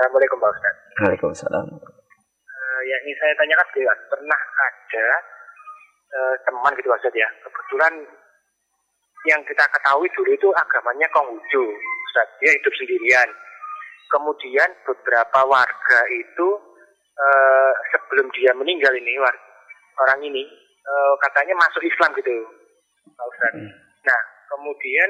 Assalamualaikum Pak Ustaz. Waalaikumsalam. Yang ingin saya tanyakan adalah pernah ada teman gitu Pak Ustaz ya. Kebetulan yang kita ketahui dulu itu agamanya Konghucu, Ustaz. Dia hidup sendirian. Kemudian beberapa warga itu sebelum dia meninggal ini orang ini katanya masuk Islam gitu, Pak Ustaz. Nah, kemudian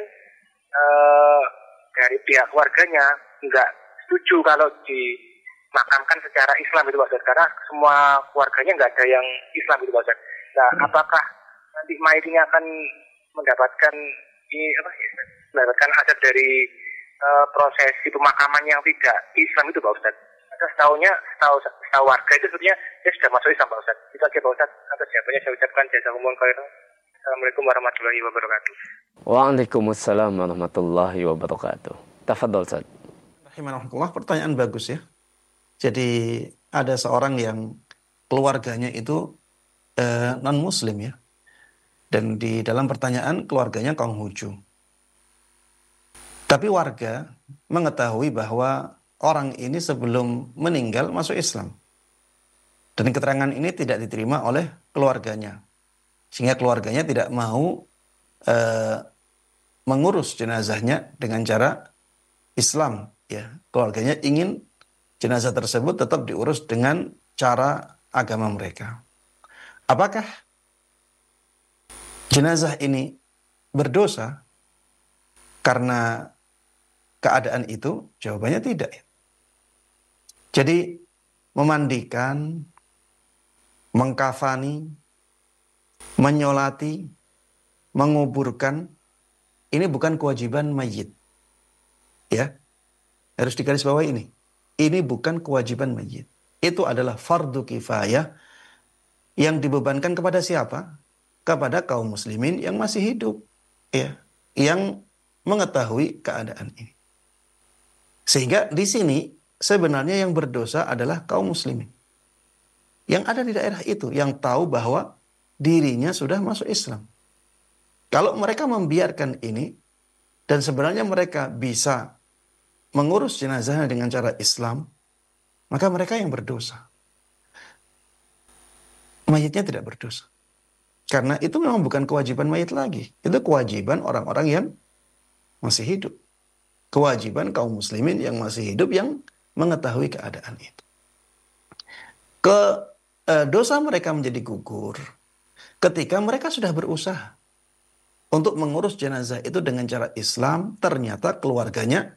dari pihak keluarganya nggak setuju kalau dimakamkan secara Islam gitu Pak Ustaz, karena semua keluarganya nggak ada yang Islam gitu Pak Ustaz. Nah, apakah nanti mayat ini akan mendapatkan mendapatkan adat dari prosesi pemakaman yang tidak Islam itu Pak Ustaz? Atau setahu warga itu sebenarnya dia sudah masuk Islam Pak Ustaz? Itu aja Pak Ustaz. Atas jawabannya saya ucapkan jazakumullah khairan. Assalamualaikum warahmatullahi wabarakatuh. Waalaikumsalam warahmatullahi wabarakatuh. Tafadhol Ustaz. Rahimahullah, pertanyaan bagus ya. Jadi ada seorang yang keluarganya itu non-muslim ya. Dan di dalam pertanyaan keluarganya Konghucu. Tapi warga mengetahui bahwa orang ini sebelum meninggal masuk Islam. Dan keterangan ini tidak diterima oleh keluarganya. Sehingga keluarganya tidak mau mengurus jenazahnya dengan cara Islam. Ya, keluarganya ingin jenazah tersebut tetap diurus dengan cara agama mereka. Apakah jenazah ini berdosa karena keadaan itu? Jawabannya tidak. Jadi memandikan, mengkafani, menyolati, menguburkan, ini bukan kewajiban mayit. Ya, harus digarisbawahi ini. Ini bukan kewajiban mayit. Itu adalah fardu kifayah yang dibebankan kepada siapa? Kepada kaum muslimin yang masih hidup, ya, yang mengetahui keadaan ini. Sehingga di sini sebenarnya yang berdosa adalah kaum muslimin yang ada di daerah itu, yang tahu bahwa dirinya sudah masuk Islam. Kalau mereka membiarkan ini, dan sebenarnya mereka bisa mengurus jenazahnya dengan cara Islam, maka mereka yang berdosa. Mayitnya tidak berdosa. Karena itu memang bukan kewajiban mayit lagi. Itu kewajiban orang-orang yang masih hidup. Kewajiban kaum muslimin yang masih hidup yang mengetahui keadaan itu. Dosa mereka menjadi gugur ketika mereka sudah berusaha untuk mengurus jenazah itu dengan cara Islam, ternyata keluarganya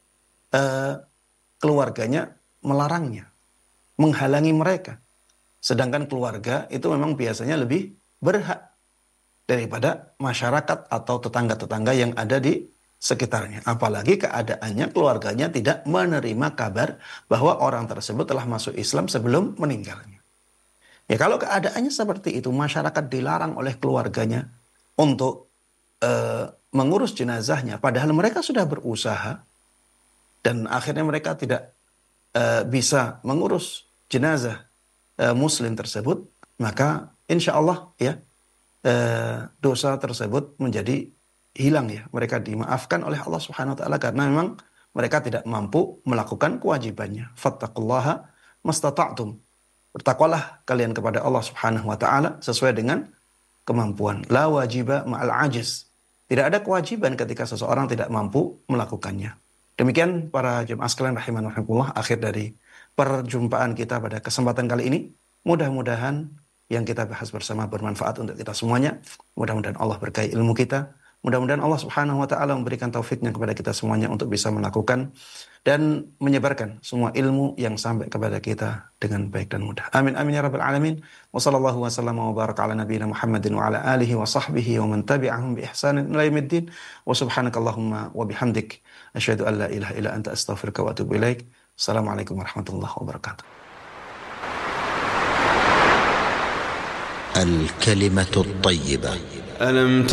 melarangnya, menghalangi mereka. Sedangkan keluarga itu memang biasanya lebih berhak daripada masyarakat atau tetangga-tetangga yang ada di sekitarnya. Apalagi keadaannya keluarganya tidak menerima kabar bahwa orang tersebut telah masuk Islam sebelum meninggalnya. Ya, kalau keadaannya seperti itu, masyarakat dilarang oleh keluarganya untuk mengurus jenazahnya, padahal mereka sudah berusaha dan akhirnya mereka tidak bisa mengurus jenazah muslim tersebut, maka insya Allah ya dosa tersebut menjadi hilang ya. Mereka dimaafkan oleh Allah Subhanahu wa taala karena memang mereka tidak mampu melakukan kewajibannya. Fattaqullaha mastata'tum. Bertakwalah kalian kepada Allah Subhanahu wa taala sesuai dengan kemampuan. La wajiba ma'al ajiz. Tidak ada kewajiban ketika seseorang tidak mampu melakukannya. Demikian para jemaah sekalian rahimanallah, akhir dari perjumpaan kita pada kesempatan kali ini. Mudah-mudahan yang kita bahas bersama bermanfaat untuk kita semuanya. Mudah-mudahan Allah berkahi ilmu kita. Mudah-mudahan Allah Subhanahu wa taala memberikan taufiknya kepada kita semuanya untuk bisa melakukan dan menyebarkan semua ilmu yang sampai kepada kita dengan baik dan mudah. Amin amin ya rabbal alamin. Wa sallallahu wasallam wa baraka ala nabiyyina Muhammadin wa ala alihi wa sahbihi wa man tabi'ahum bi ihsanin ila yaumiddin. Wa subhanakallahumma wa bihamdik asyhadu an la ilaha illa anta astaghfiruka wa atubu ilaik. Assalamualaikum warahmatullahi wabarakatuh. الكلمة الطيبة